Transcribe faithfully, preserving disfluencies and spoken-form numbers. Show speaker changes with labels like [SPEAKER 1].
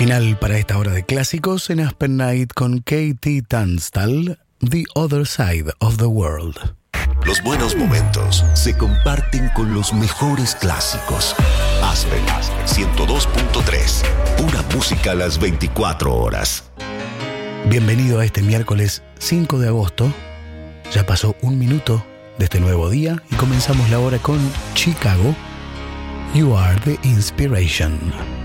[SPEAKER 1] Final para esta hora de clásicos en Aspen Night con Katie Tunstall, The Other Side of the World.
[SPEAKER 2] Los buenos momentos se comparten con los mejores clásicos. Aspen ciento dos punto tres. Pura música a las veinticuatro horas.
[SPEAKER 1] Bienvenido a este miércoles cinco de agosto. Ya pasó un minuto de este nuevo día y comenzamos la hora con Chicago. You Are the Inspiration.